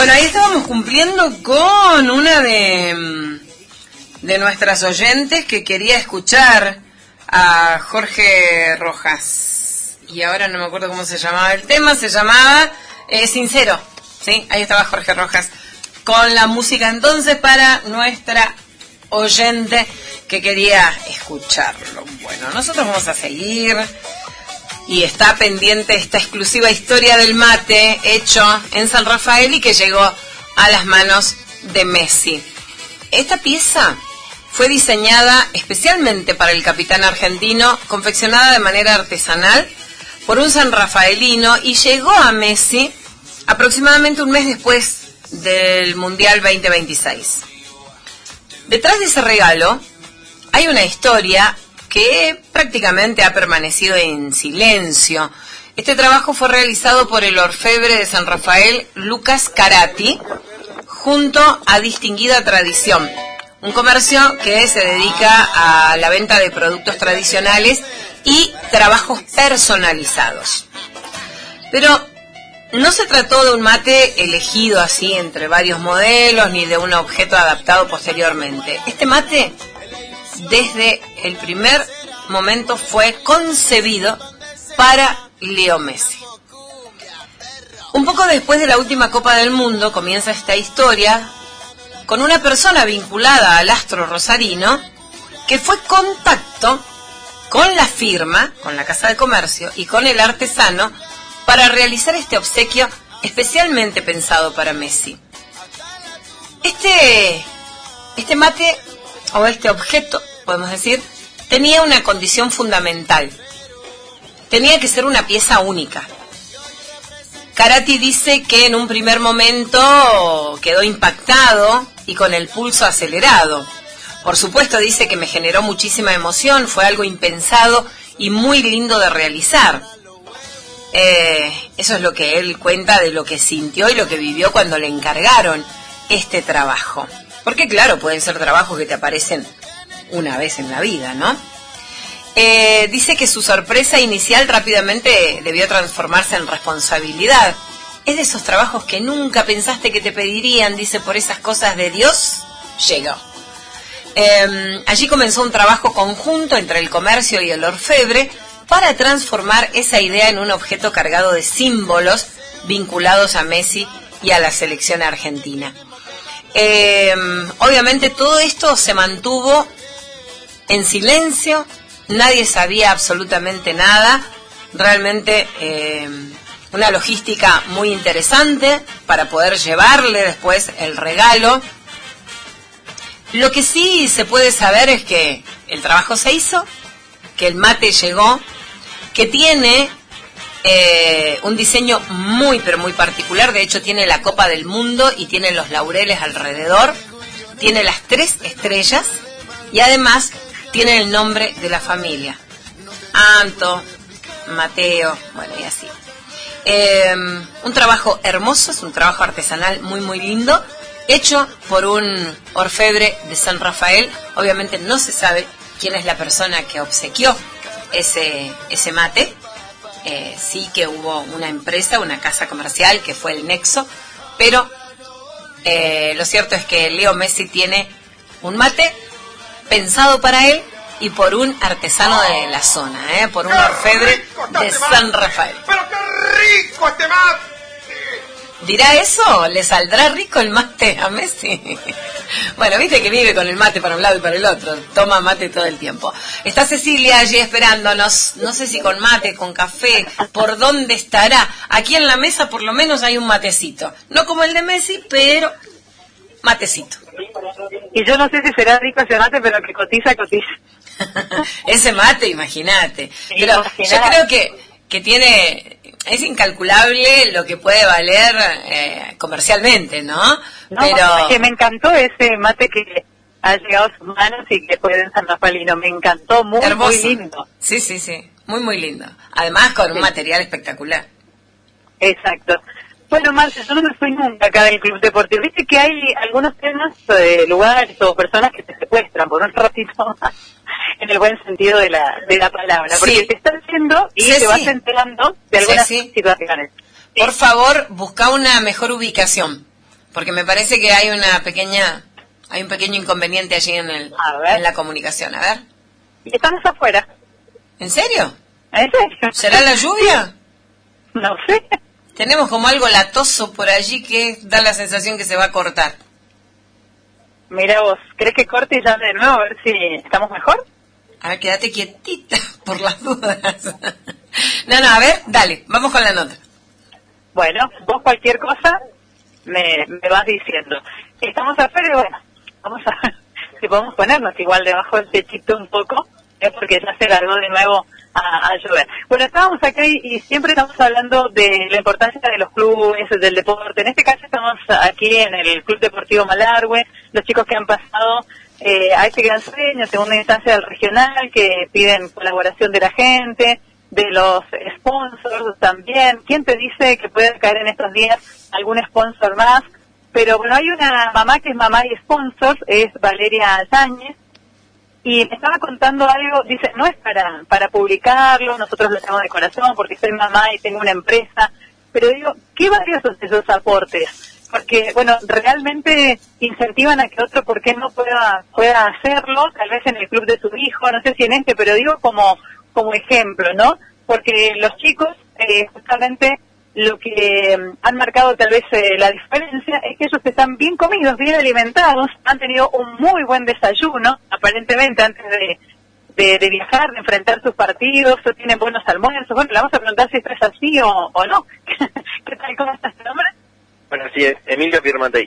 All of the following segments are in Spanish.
Bueno, ahí estábamos cumpliendo con una de nuestras oyentes que quería escuchar a Jorge Rojas. Y ahora no me acuerdo cómo se llamaba el tema, se llamaba Sincero. Sí, ahí estaba Jorge Rojas con la música entonces para nuestra oyente que quería escucharlo. Bueno, nosotros vamos a seguir y está pendiente esta exclusiva historia del mate hecho en San Rafael y que llegó a las manos de Messi. Esta pieza fue diseñada especialmente para el capitán argentino, confeccionada de manera artesanal por un sanrafaelino y llegó a Messi aproximadamente un mes después del Mundial 2026. Detrás de ese regalo hay una historia que prácticamente ha permanecido en silencio. Este trabajo fue realizado por el orfebre de San Rafael, Lucas Carati, junto a Distinguida Tradición, un comercio que se dedica a la venta de productos tradicionales y trabajos personalizados. Pero no se trató de un mate elegido así entre varios modelos, ni de un objeto adaptado posteriormente. Este mate, desde el primer momento, fue concebido para Leo Messi. Un poco después de la última Copa del Mundo comienza esta historia con una persona vinculada al astro rosarino que fue contacto con la firma, con la casa de comercio y con el artesano para realizar este obsequio especialmente pensado para Messi. Este mate, o este objeto, podemos decir, tenía una condición fundamental. Tenía que ser una pieza única. Carati dice que en un primer momento quedó impactado y con el pulso acelerado. Por supuesto, dice que me generó muchísima emoción, fue algo impensado y muy lindo de realizar. Eso es lo que él cuenta de lo que sintió y lo que vivió cuando le encargaron este trabajo. Porque claro, pueden ser trabajos que te aparecen una vez en la vida, ¿no? Dice que su sorpresa inicial rápidamente debió transformarse en responsabilidad. Es de esos trabajos que nunca pensaste que te pedirían, dice, por esas cosas de Dios, llegó. Allí comenzó un trabajo conjunto entre el comercio y el orfebre para transformar esa idea en un objeto cargado de símbolos vinculados a Messi y a la selección argentina. Obviamente todo esto se mantuvo en silencio, nadie sabía absolutamente nada, realmente una logística muy interesante para poder llevarle después el regalo. Lo que sí se puede saber es que el trabajo se hizo, que el mate llegó, que tiene un diseño muy pero muy particular. De hecho tiene la Copa del Mundo y tiene los laureles alrededor, tiene las 3 estrellas y además tiene el nombre de la familia, Anto, Mateo, bueno, y así. Un trabajo hermoso, es un trabajo artesanal muy muy lindo, hecho por un orfebre de San Rafael. Obviamente no se sabe quién es la persona que obsequió ese mate. Sí que hubo una empresa, una casa comercial que fue el Nexo, pero lo cierto es que Leo Messi tiene un mate pensado para él y por un artesano de la zona, por un orfebre de San Rafael. ¡Pero qué rico este mate! ¿Dirá eso? ¿Le saldrá rico el mate a Messi? Bueno, viste que vive con el mate para un lado y para el otro. Toma mate todo el tiempo. Está Cecilia allí esperándonos. No sé si con mate, con café, por dónde estará. Aquí en la mesa por lo menos hay un matecito. No como el de Messi, pero matecito. Y yo no sé si será rico ese mate, pero que cotiza, cotiza. Ese mate, imagínate. Pero yo creo que tiene... Es incalculable lo que puede valer comercialmente, ¿no? No, pero es que me encantó ese mate que ha llegado a sus manos y que fue de San Rafaelino. Me encantó, muy, hermoso. Muy lindo. Sí, sí, sí, muy, muy lindo. Además con un material espectacular. Exacto. Bueno, Marcia, yo no me fui nunca acá del Club Deportivo. Viste que hay algunos temas de lugares o personas que te secuestran por un ratito más, en el buen sentido de la palabra. Porque sí, te están haciendo y te vas enterando de algunas situaciones. Por favor, busca una mejor ubicación. Porque me parece que hay un pequeño inconveniente allí en la comunicación. A ver. Estamos afuera. ¿En serio? ¿En serio? ¿Será la lluvia? No sé. Tenemos como algo latoso por allí que da la sensación que se va a cortar. Mira vos, ¿crees que corte y llame de nuevo a ver si estamos mejor? A ver, quédate quietita por las dudas. No, a ver, dale, vamos con la nota. Bueno, vos cualquier cosa me vas diciendo. Estamos afuera y bueno, vamos a ver si podemos ponernos igual debajo del techito un poco, porque ya se largó de nuevo a llover. Bueno, estábamos acá y siempre estamos hablando de la importancia de los clubes, del deporte. En este caso estamos aquí en el Club Deportivo Malargüe, los chicos que han pasado a este gran sueño, segunda instancia del regional, que piden colaboración de la gente, de los sponsors también. ¿Quién te dice que puede caer en estos días algún sponsor más? Pero bueno, hay una mamá que es mamá y sponsor, es Valeria Yáñez, y me estaba contando algo, dice, no es para publicarlo, nosotros lo hacemos de corazón porque soy mamá y tengo una empresa, pero digo, qué valiosos esos aportes, porque bueno, realmente incentivan a que otro, ¿por qué no pueda hacerlo? Tal vez en el club de su hijo, no sé si en este, pero digo como ejemplo, ¿no? Porque los chicos, justamente lo que han marcado tal vez la diferencia es que ellos están bien comidos, bien alimentados, han tenido un muy buen desayuno, aparentemente antes de viajar, de enfrentar sus partidos, o tienen buenos almuerzos. Bueno, le vamos a preguntar si esto es así o no. ¿Qué tal? ¿Cómo está este nombre? Bueno, sí, Emilio Firmatei.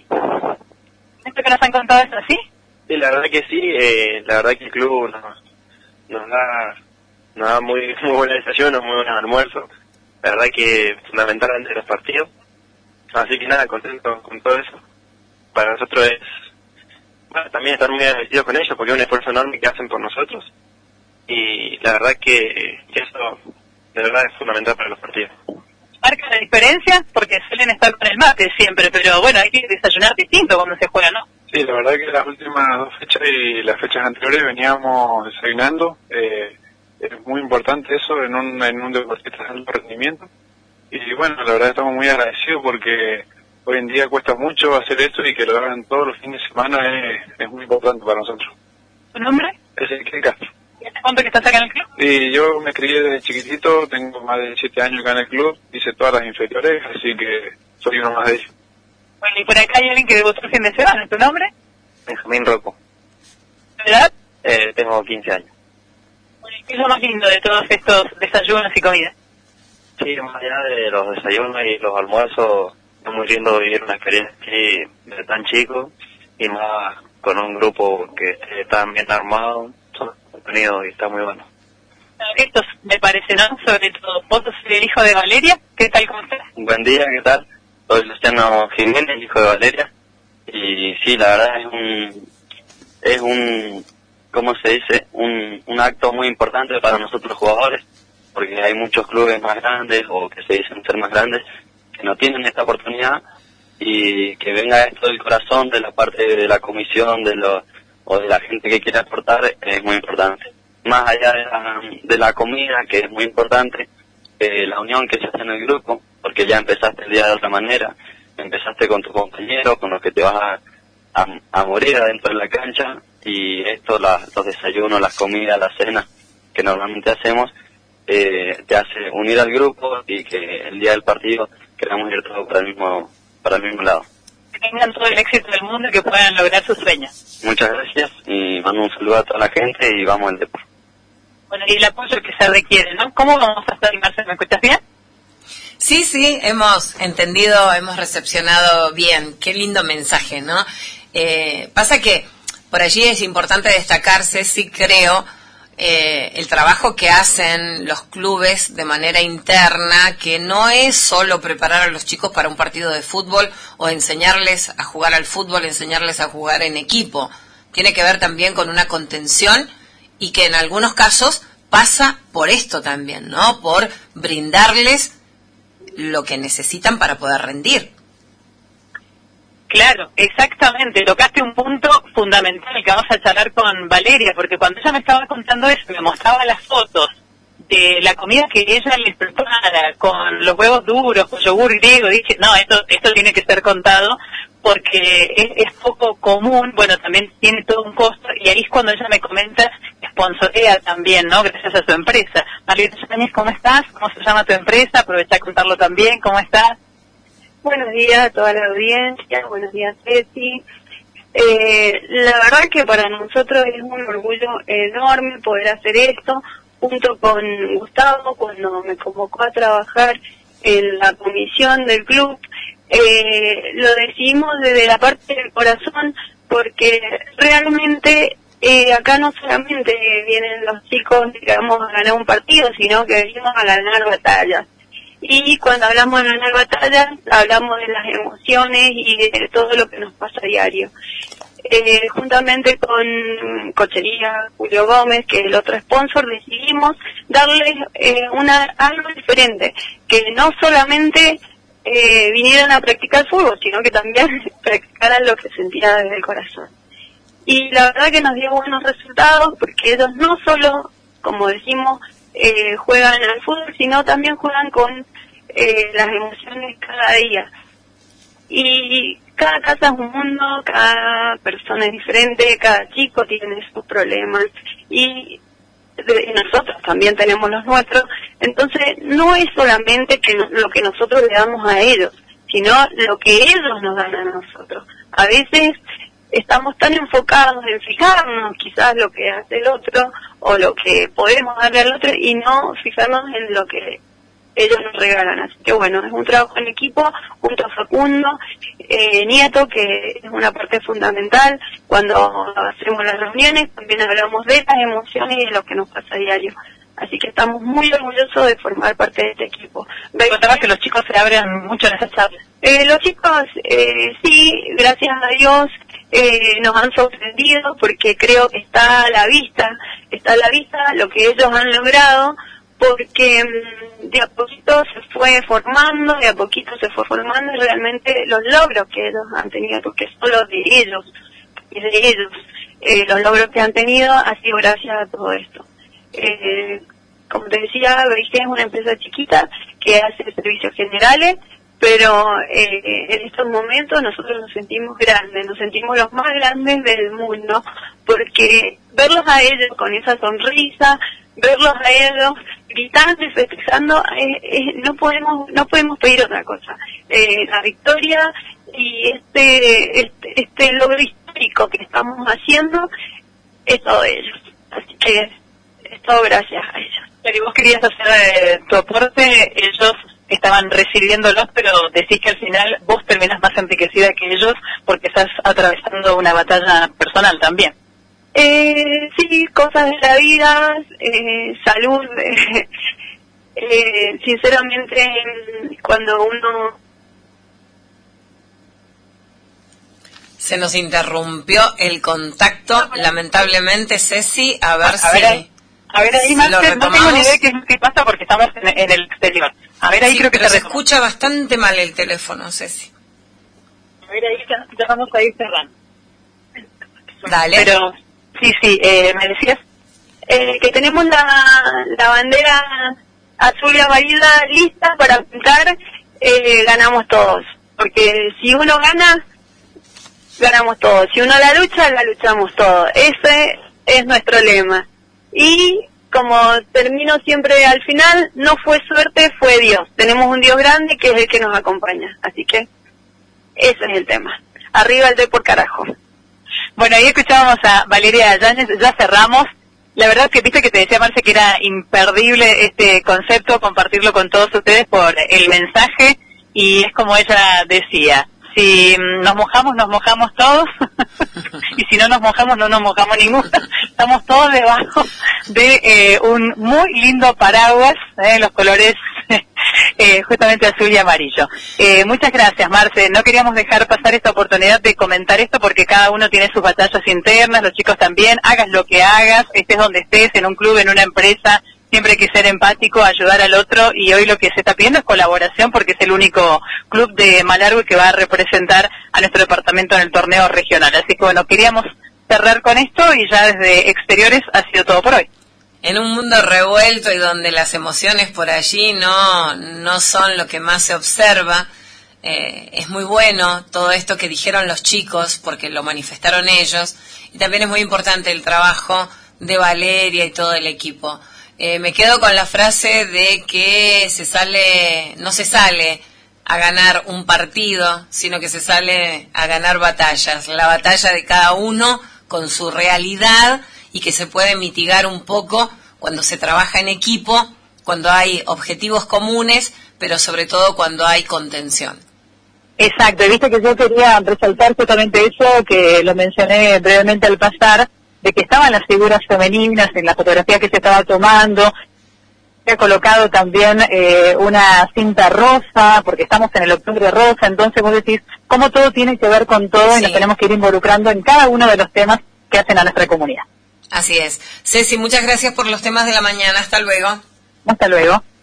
¿Esto que nos han contado es así? Sí, la verdad que sí, la verdad que el club nos da muy buen desayuno, muy buen almuerzo. La verdad que fundamental antes de los partidos. Así que nada, contento con todo eso. Para nosotros es, bueno, también estar muy agradecidos con ellos porque es un esfuerzo enorme que hacen por nosotros. Y la verdad que eso de verdad es fundamental para los partidos. Marca la diferencia porque suelen estar con el mate siempre, pero bueno, hay que desayunar distinto cuando se juega, ¿no? Sí, la verdad que las últimas 2 fechas y las fechas anteriores veníamos desayunando. Es muy importante eso en un deportista de alto rendimiento. Y bueno, la verdad estamos muy agradecidos porque hoy en día cuesta mucho hacer esto y que lo hagan todos los fines de semana es muy importante para nosotros. ¿Tu nombre? Ezequiel Castro. ¿Y hace cuánto que estás acá en el club? Y yo me crié desde chiquitito, tengo más de 7 años acá en el club, hice todas las inferiores, así que soy uno más de ellos. Bueno, y por acá hay alguien que debutó el fin de semana, ¿tu nombre? Benjamín Rocco. ¿Tu edad? Tengo 15 años. Bueno, ¿y qué es lo más lindo de todos estos desayunos y comidas? Sí, más allá de los desayunos y los almuerzos, es muy lindo vivir una experiencia así de tan chico y más con un grupo que esté tan bien armado, contenido y está muy bueno. Estos me parece, ¿no? Sobre todo, vos sos el hijo de Valeria, ¿qué tal, cómo estás? Buen día, ¿qué tal? Soy Luciano Jiménez, hijo de Valeria, y sí, la verdad es un ¿cómo se dice? Un acto muy importante para nosotros los jugadores, porque hay muchos clubes más grandes o que se dicen ser más grandes que no tienen esta oportunidad, y que venga esto del corazón, de la parte de la comisión, o de la gente que quiere aportar, es muy importante. Más allá de la comida, que es muy importante, la unión que se hace en el grupo, porque ya empezaste el día de otra manera, empezaste con tus compañeros, con los que te vas a morir adentro de la cancha, y esto, los desayunos, las comidas, las cenas que normalmente hacemos, te hace unir al grupo y que el día del partido queramos ir todos para el mismo lado. Que tengan todo el éxito del mundo y que puedan lograr sus sueños. Muchas gracias y mando un saludo a toda la gente y vamos al deporte. Bueno, y el apoyo que se requiere, ¿no? ¿Cómo vamos a estar, Marcelo? ¿Me escuchas bien? Sí, hemos entendido, hemos recepcionado bien. Qué lindo mensaje, ¿no? Pasa que por allí es importante destacarse, sí creo, el trabajo que hacen los clubes de manera interna, que no es solo preparar a los chicos para un partido de fútbol o enseñarles a jugar al fútbol, enseñarles a jugar en equipo. Tiene que ver también con una contención y que en algunos casos pasa por esto también, ¿no? Por brindarles lo que necesitan para poder rendir. Claro, exactamente, tocaste un punto fundamental que vamos a charlar con Valeria, porque cuando ella me estaba contando eso, me mostraba las fotos de la comida que ella les prepara, con los huevos duros, con yogur griego, dije, no, esto tiene que ser contado, porque es poco común, bueno, también tiene todo un costo, y ahí es cuando ella me comenta, sponsorea también, ¿no? Gracias a su empresa. Margarita Yáñez, ¿cómo estás? ¿Cómo se llama tu empresa? Aprovecha a contarlo también, ¿cómo estás? Buenos días a toda la audiencia, buenos días Ceci. La verdad que para nosotros es un orgullo enorme poder hacer esto, junto con Gustavo, cuando me convocó a trabajar en la comisión del club. Lo decimos desde la parte del corazón, porque realmente acá no solamente vienen los chicos, digamos, a ganar un partido, sino que venimos a ganar batallas. Y cuando hablamos de ganar batallas, hablamos de las emociones y de todo lo que nos pasa a diario. Juntamente con Cochería Julio Gómez, que es el otro sponsor, decidimos darles algo diferente, que no solamente vinieran a practicar fútbol, sino que también practicaran lo que sentían desde el corazón. Y la verdad que nos dio buenos resultados, porque ellos no solo, como decimos, juegan al fútbol, sino también juegan con las emociones cada día. Y cada casa es un mundo, cada persona es diferente, cada chico tiene sus problemas y nosotros también tenemos los nuestros. Entonces no es solamente lo que nosotros le damos a ellos, sino lo que ellos nos dan a nosotros. A veces estamos tan enfocados en fijarnos quizás lo que hace el otro o lo que podemos darle al otro y no fijarnos en lo que ellos nos regalan. Así que bueno, es un trabajo en equipo junto a Facundo Nieto, que es una parte fundamental. Cuando hacemos las reuniones también hablamos de las emociones y de lo que nos pasa a diario. Así que estamos muy orgullosos de formar parte de este equipo. Contaba que los chicos se abren mucho en esas charlas. Los chicos, sí, gracias a Dios, nos han sorprendido, porque creo que está a la vista lo que ellos han logrado, porque de a poquito se fue formando y realmente los logros que ellos han tenido, porque son los de ellos, los logros que han tenido ha sido gracias a todo esto. Como te decía, BIG es una empresa chiquita que hace servicios generales, pero en estos momentos nosotros nos sentimos grandes, nos sentimos los más grandes del mundo, porque verlos a ellos con esa sonrisa, verlos a ellos gritando y festejando, no podemos pedir otra cosa. La victoria y este logro histórico que estamos haciendo es todo de ellos. Así que es todo gracias a ellos. Pero y vos querías hacer tu aporte, ellos estaban recibiéndolos, pero decís que al final vos terminás más enriquecida que ellos porque estás atravesando una batalla personal también. Sí, cosas de la vida, salud. Sinceramente, cuando uno... Se nos interrumpió el contacto, lamentablemente, Ceci, a ver, a ver ahí, si Marce, lo retomamos. No tengo ni idea de qué pasa porque estamos en el exterior. A ver ahí, sí, creo que pero se retoma. escucha bastante mal el teléfono, Ceci. A ver ahí, ya vamos a ir cerrando. Dale. Pero, sí, me decías... que tenemos la bandera azul y amarilla lista para pintar, ganamos todos. Porque si uno gana, ganamos todos. Si uno la luchamos todos. Ese es nuestro lema. Y como termino siempre al final, no fue suerte, fue Dios. Tenemos un Dios grande que es el que nos acompaña. Así que ese es el tema. Arriba el por carajo. Bueno, ahí escuchábamos a Valeria Yáñez, ya cerramos. La verdad que viste que te decía, Marce, que era imperdible este concepto, compartirlo con todos ustedes por el mensaje, y es como ella decía, si nos mojamos todos, y si no nos mojamos, no nos mojamos ninguno. Estamos todos debajo de un muy lindo paraguas, los colores justamente azul y amarillo. Muchas gracias, Marce. No queríamos dejar pasar esta oportunidad de comentar esto porque cada uno tiene sus batallas internas, los chicos también. Hagas lo que hagas, estés donde estés, en un club, en una empresa, siempre hay que ser empático, ayudar al otro, y hoy lo que se está pidiendo es colaboración porque es el único club de Malargüe que va a representar a nuestro departamento en el torneo regional. Así que bueno, queríamos cerrar con esto y ya desde exteriores ha sido todo por hoy. En un mundo revuelto y donde las emociones por allí no son lo que más se observa, es muy bueno todo esto que dijeron los chicos, porque lo manifestaron ellos, y también es muy importante el trabajo de Valeria y todo el equipo. Me quedo con la frase de que no se sale a ganar un partido, sino que se sale a ganar batallas, la batalla de cada uno con su realidad, y que se puede mitigar un poco cuando se trabaja en equipo, cuando hay objetivos comunes, pero sobre todo cuando hay contención. Exacto, y viste que yo quería resaltar justamente eso, que lo mencioné brevemente al pasar, de que estaban las figuras femeninas en la fotografía que se estaba tomando. Se ha colocado también una cinta rosa, porque estamos en el octubre rosa, entonces vos decís cómo todo tiene que ver con todo, sí. Y nos tenemos que ir involucrando en cada uno de los temas que hacen a nuestra comunidad. Así es. Ceci, muchas gracias por los temas de la mañana. Hasta luego. Hasta luego.